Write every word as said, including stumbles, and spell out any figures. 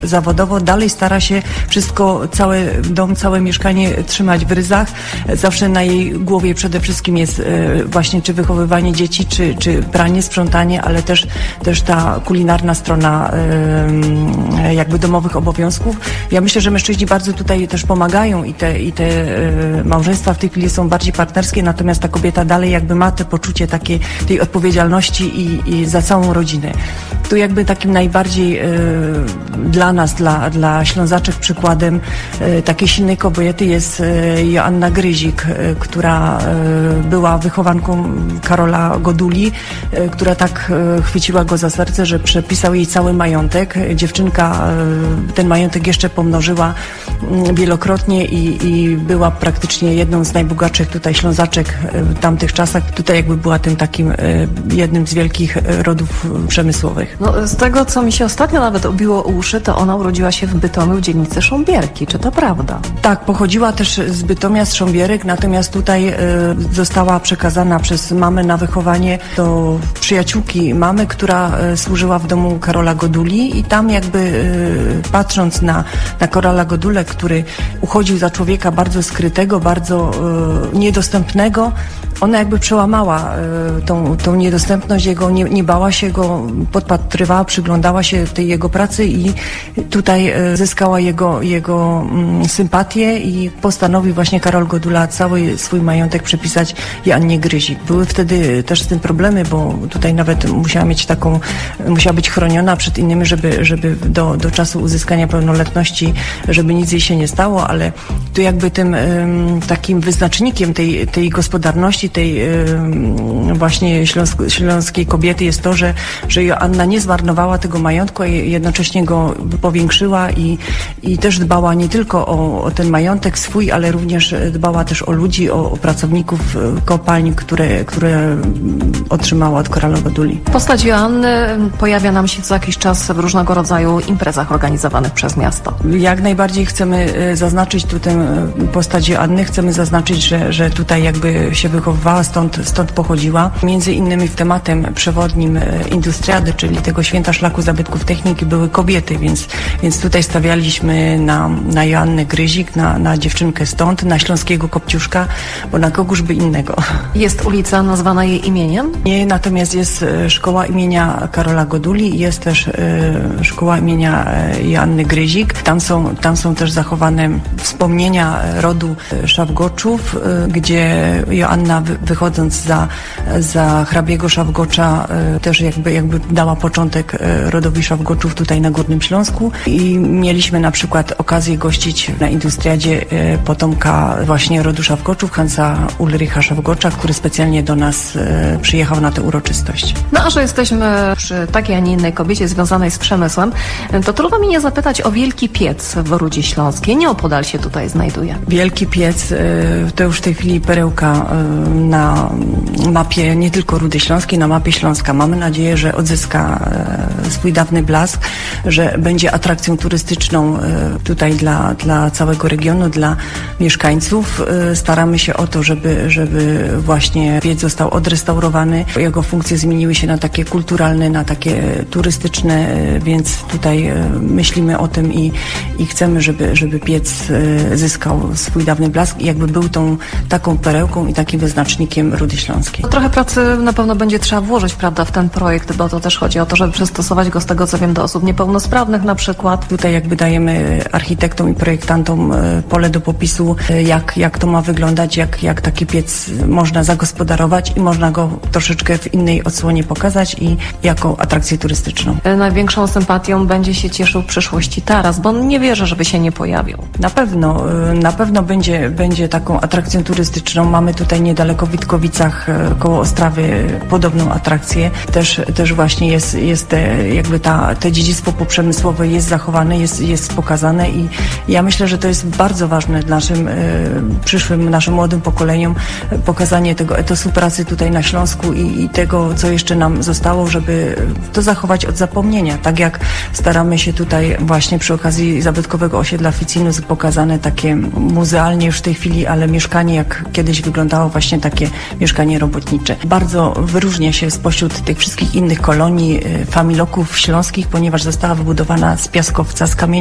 Zawodowo dalej stara się wszystko, cały dom, całe mieszkanie trzymać w ryzach. Zawsze na jej głowie przede wszystkim jest właśnie czy wychowywanie dzieci, czy, czy pranie, sprzątanie, ale też, też ta kulinarna strona jakby domowych obowiązków. Ja myślę, że mężczyźni bardzo tutaj też pomagają i te, i te małżeństwa w tej chwili są bardziej partnerskie, natomiast ta kobieta dalej jakby ma te poczucie takiej tej odpowiedzialności i, i za całą rodzinę. Tu jakby takim najbardziej y, dla nas, dla, dla Ślązaczek przykładem y, takiej silnej kobiety jest y, Joanna Gryzik, y, która y, była wychowanką Karola Goduli, y, która tak y, chwyciła go za serce, że przepisał jej cały majątek. Dziewczynka y, ten majątek jeszcze pomnożyła y, wielokrotnie i, i była praktycznie jedną z najbogatszych tutaj Ślązaczek y, w tamtych czasach. Tutaj jakby była tym takim y, jednym z wielkich y, rodów y, przemysłowych. No, z tego, co mi się ostatnio nawet obiło uszy, to ona urodziła się w Bytomiu w dzielnicy Sząbierki. Czy to prawda? Tak, pochodziła też z Bytomia, z Sząbierek, natomiast tutaj y, została przekazana przez mamę na wychowanie do przyjaciółki mamy, która y, służyła w domu Karola Goduli i tam jakby y, patrząc na, na Karola Godulę, który uchodził za człowieka bardzo skrytego, bardzo y, niedostępnego, ona jakby przełamała y, tą, tą niedostępność jego, nie, nie bała się go, podpatrywała, przyglądała się tej jego pracy i tutaj y, zyskała jego, jego y, sympatię i postanowił właśnie Karol Godula cały swój majątek przepisać Joannie Gryzik. Były wtedy też z tym problemy, bo tutaj nawet musiała mieć taką, musiała być chroniona przed innymi, żeby, żeby do, do czasu uzyskania pełnoletności, żeby nic jej się nie stało, ale tu jakby tym y, takim wyznacznikiem tej, tej gospodarności, tej y, właśnie śląsk, śląskiej kobiety jest to, że, że Joanna nie zmarnowała tego majątku, a jednocześnie go powiększyła i, i też dbała nie tylko o, o ten majątek swój, ale również dbała też o ludzi, o, o pracowników kopalń, które, które otrzymała od Karola Goduli. Postać Joanny pojawia nam się co jakiś czas w różnego rodzaju imprezach organizowanych przez miasto. Jak najbardziej chcemy zaznaczyć tu tę postać Joanny, chcemy zaznaczyć, że, że tutaj jakby się wychowywała, stąd, stąd pochodziła. Między innymi tematem przewodnim Industriady, czyli tego święta szlaku zabytków techniki, były kobiety, więc, więc tutaj stawialiśmy na, na Joannę Gryzik, na, na dziewczynkę stąd, na śląskiego Kopciuszka, bo na kogóż by innego. Jest ulica nazwana jej imieniem? Nie, natomiast jest szkoła imienia Karola Goduli, jest też y, szkoła imienia Joanny Gryzik. Tam są, tam są też zachowane wspomnienia rodu Szawgoczów, y, gdzie Joanna wy, wychodząc za, za hrabiego Szawgocza y, też jakby, jakby dała początek rodowi Szawgoczów tutaj na Górnym Śląsku i mieliśmy na przykład okazję gościć na Industriadzie potomka właśnie rodu Szawgoczów, Hansa Ulricha Szawgocza, który specjalnie do nas przyjechał na tę uroczystość. No a że jesteśmy przy takiej, a nie innej kobiecie związanej z przemysłem, to trudno mi nie zapytać o Wielki Piec w Rudzie Śląskiej. Nieopodal się tutaj znajduje. Wielki Piec to już w tej chwili perełka na mapie nie tylko Rudy Śląskiej, na mapie Śląska. Mamy nadzieję, że odzyska swój dawny blask, że będzie atrakcją turystyczną tutaj dla, dla całego regionu, dla mieszkańców. Staramy się o to, żeby, żeby właśnie piec został odrestaurowany. Jego funkcje zmieniły się na takie kulturalne, na takie turystyczne, więc tutaj myślimy o tym i, i chcemy, żeby, żeby piec zyskał swój dawny blask i jakby był tą taką perełką i takim wyznacznikiem Rudy Śląskiej. Trochę pracy na pewno będzie trzeba włożyć, prawda, w ten projekt, bo to też chodzi o to, żeby przystosować go, z tego co wiem, do osób niepełnosprawnych na przykład. Tutaj jakby dajemy architektom i projektantom pole do popisu, jak, jak to ma wyglądać, jak, jak taki piec można zagospodarować i można go troszeczkę w innej odsłonie pokazać i jako atrakcję turystyczną. Największą sympatią będzie się cieszył w przyszłości taras, bo on nie wierzy, żeby się nie pojawił. Na pewno, na pewno będzie, będzie taką atrakcją turystyczną. Mamy tutaj niedaleko w Witkowicach koło Ostrawy podobną atrakcję. Też, też właśnie jest, jest te, jakby ta, te dziedzictwo poprzemysłowe jest zachowane, jest, jest pokazane i ja myślę, że to jest bardzo ważne dla naszym y, przyszłym, naszym młodym pokoleniom pokazanie tego etosu pracy tutaj na Śląsku i, i tego, co jeszcze nam zostało, żeby to zachować od zapomnienia. Tak jak staramy się tutaj właśnie przy okazji zabytków dodatkowego osiedla Ficinus pokazane takie muzealnie już w tej chwili, ale mieszkanie jak kiedyś wyglądało, właśnie takie mieszkanie robotnicze. Bardzo wyróżnia się spośród tych wszystkich innych kolonii, familoków śląskich, ponieważ została wybudowana z piaskowca, z kamienia